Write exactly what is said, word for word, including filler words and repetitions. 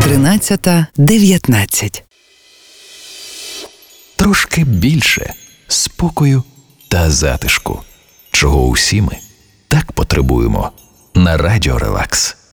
тринадцята дев'ятнадцять. Трошки більше спокою та затишку, чого усі ми так потребуємо на Радіо Релакс.